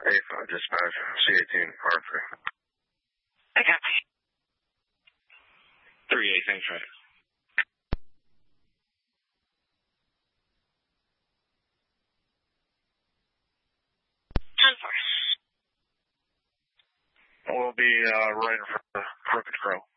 A5 dispatch, C18, R3. I copy. 3-8, thanks, right. 10-4. We'll be right in front of the Crooked Crow.